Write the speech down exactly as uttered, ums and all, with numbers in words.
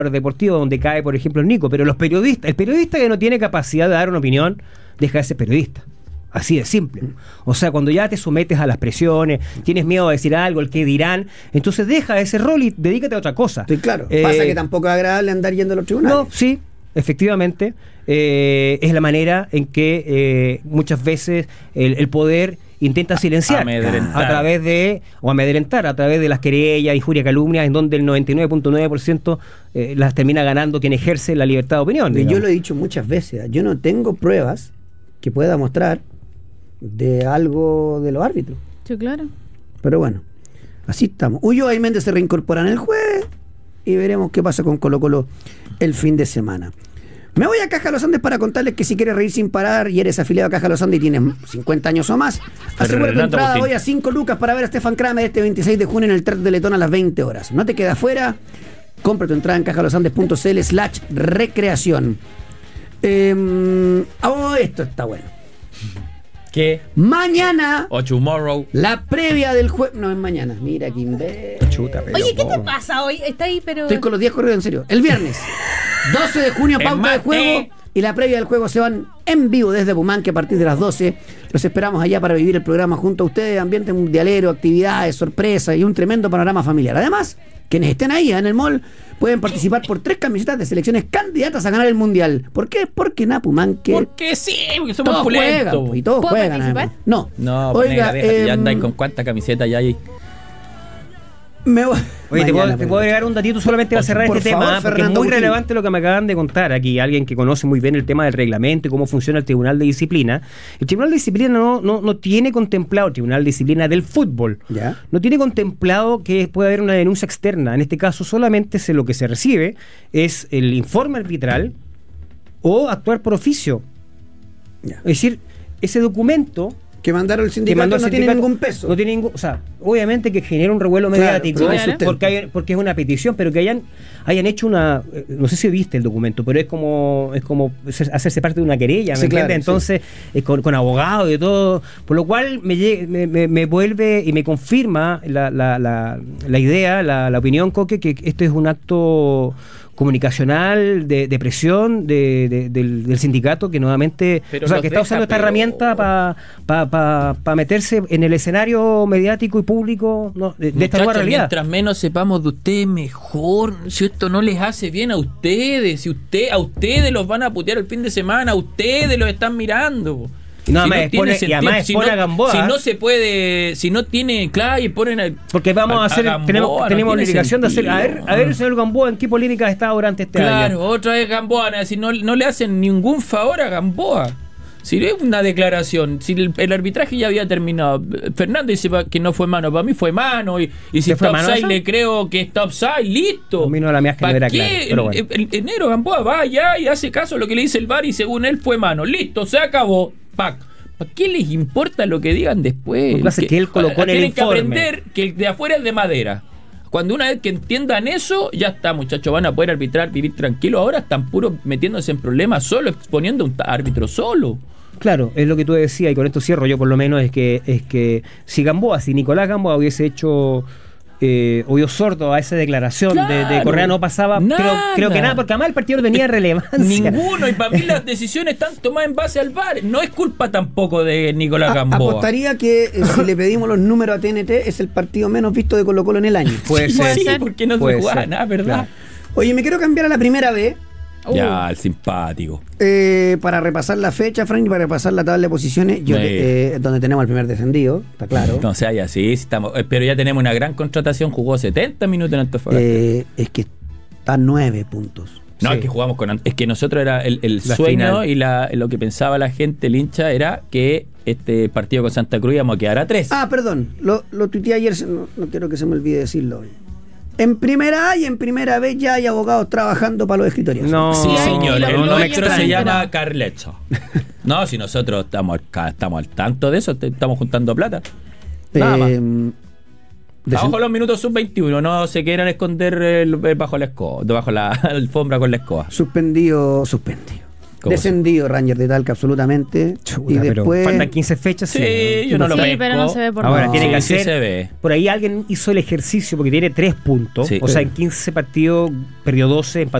deportivo donde cae, por ejemplo, el Nico, pero los periodistas, el periodista que no tiene capacidad de dar una opinión, deja de ser periodista. Así de simple. O sea, cuando ya te sometes a las presiones, tienes miedo de decir algo, el que dirán, entonces deja ese rol y dedícate a otra cosa. Sí, claro. Eh, Pasa que tampoco es agradable andar yendo a los tribunales. No, sí, efectivamente. Eh, es la manera en que eh, muchas veces el, el poder intenta silenciar a través de, o amedrentar a través de las querellas, injuria, calumnias, en donde el noventa y nueve punto nueve por ciento eh, las termina ganando quien ejerce la libertad de opinión. Yo lo he dicho muchas veces, yo no tengo pruebas que pueda mostrar de algo de los árbitros. Sí, claro. Pero bueno, así estamos. Ulloa y Méndez se reincorporan el jueves y veremos qué pasa con Colo Colo el fin de semana. Me voy a Caja Los Andes para contarles que si quieres reír sin parar y eres afiliado a Caja Los Andes y tienes cincuenta años o más, asegura tu entrada hoy a cinco lucas para ver a Stefan Kramer este veintiséis de junio en el Teatro de Letón a las veinte horas. No te quedas fuera, compra tu entrada en cajalosandes.cl slash recreación. Eh, oh, esto está bueno. ¿Qué? Mañana o tomorrow. La previa del jueves. No, es mañana. Mira, Kimber. Chuta, pero Oye, ¿qué po. te pasa hoy? Está ahí, pero. Estoy con los días corridos, en serio. El viernes, doce de junio, pauta de juego. Y la previa del juego se van en vivo desde Pumanque a partir de las doce. Los esperamos allá para vivir el programa junto a ustedes. Ambiente mundialero, actividades, sorpresas y un tremendo panorama familiar. Además, quienes estén ahí en el mall pueden participar por tres camisetas de selecciones candidatas a ganar el mundial. ¿Por qué? Porque en Apumanque. Porque sí, porque somos todos pulentos. juegan, y todos juegan. Participar? Además. No. No, oiga, negra, déjate, eh, ya andáis con cuánta camiseta ya hay. Me voy. Oye, te, Mañana, puedo, te puedo agregar un datito solamente para cerrar por este favor, tema, porque Fernando es muy Agustín. relevante lo que me acaban de contar aquí, alguien que conoce muy bien el tema del reglamento y cómo funciona el Tribunal de Disciplina. El Tribunal de Disciplina no, no, no tiene contemplado, el Tribunal de Disciplina del fútbol, ¿Ya? no tiene contemplado que pueda haber una denuncia externa. En este caso solamente se, lo que se recibe es el informe arbitral o actuar por oficio. Ya. Es decir, ese documento Que mandaron el que sindicato mandó el no tiene sindicato ningún peso. No tiene ningún, o sea, obviamente que genera un revuelo Claro, mediático, pero no hay sustento. porque, hay- porque es una petición, pero que hayan hayan hecho una, eh, no sé si viste el documento, pero es como es como ser- hacerse parte de una querella, ¿me Sí, claro, entiendes? Entonces, eh, con, con abogados y todo, por lo cual me, lle- me, me- me vuelve y me confirma la, la, la, la idea, la, la opinión, Coque, que esto es un acto comunicacional, de, de presión de, de- del, del sindicato que nuevamente, Pero o sea, los que está deja usando esta peor. herramienta para pa, pa, pa meterse en el escenario mediático y público, ¿no? de, de esta nueva Muchachos, realidad. mientras menos sepamos de ustedes, mejor. Si esto no les hace bien a ustedes, si usted, a ustedes los van a putear el fin de semana, a ustedes los están mirando. Y nada Si más no expone- tiene y además sentido, si expone no- a Gamboa. Si no se puede, si no tiene, claro, y ponen a, Porque vamos a, hacer, Gamboa, tenemos, no tenemos tiene obligación de hacer. A ver, sentido. a ver, señor Gamboa, ¿en qué política ha estado durante este Claro, año? otra vez Gamboa, si no, no le hacen ningún favor a Gamboa. Si es una declaración, si el, el arbitraje ya había terminado, Fernando dice pa- que no fue mano, para mí fue mano, y, y si ¿Te fue está mano offside esa? le creo que está offside, listo. A mí no, la mía es que no ¿Para era qué? claro, pero bueno. El- el- enero Gamboa va ya y hace caso a lo que le dice el V A R y según él fue mano, listo, se acabó, pac. ¿Para qué les importa lo que digan después? Lo que pasa es que él colocó en el tienen informe. que aprender que el de afuera es de madera. Cuando una vez que entiendan eso, ya está, muchachos, van a poder arbitrar, vivir tranquilos. Ahora están puros metiéndose en problemas solo, exponiendo a un árbitro solo. Claro, es lo que tú decías, y con esto cierro yo por lo menos, es que es que si Gamboa, si Nicolás Gamboa hubiese hecho eh, oído sordo a esa declaración de, de Claro, Correa, no pasaba, creo, nada. creo que nada, porque además el partido no tenía relevancia. Ninguno, y para mí las decisiones están tomadas en base al V A R. No es culpa tampoco de Nicolás A- Gamboa. apostaría que eh, si le pedimos los números a T N T es el partido menos visto de Colo Colo en el año. Puede Sí, ser. sí, porque no se Puede jugaba ser. nada, ¿verdad? Claro. Oye, me quiero cambiar a la primera vez Ya, el simpático. eh, para repasar la fecha, Frank, y para repasar la tabla de posiciones, yo, Sí. eh, donde tenemos el primer descendido, está claro. No se haya así, sí estamos, eh, pero ya tenemos una gran contratación, jugó setenta minutos en Antofagasta. Eh, es que está nueve puntos. No, Sí. es que jugamos con. Ant- Es que nosotros era el, el La sueño final. y la, lo que pensaba la gente, el hincha, era que este partido con Santa Cruz íbamos a quedar a tres. Ah, perdón, lo, lo tuiteé ayer, se- no, no quiero que se me olvide decirlo hoy. En primera A y en primera B ya hay abogados trabajando para los escritorios. No, Sí, Ay, señor, lo el no me nuestro se extraña. llama Carlecho. No, si nosotros estamos, acá, estamos al tanto de eso, te- estamos juntando plata. Nada más. Eh, de- Abajo los minutos sub veintiuno, no se quieran esconder el- bajo la escoba, bajo la alfombra con la escoba. suspendido, suspendido. Descendido Rangers de Talca absolutamente. Chuta, y después faltan quince fechas. Sí, sí yo no lo Sí, pesco. pero no se ve por Ahora nada. tiene que Sí, hacer. sí se ve. Por ahí alguien hizo el ejercicio porque tiene tres puntos. Sí. O sea, en quince partidos perdió doce, empató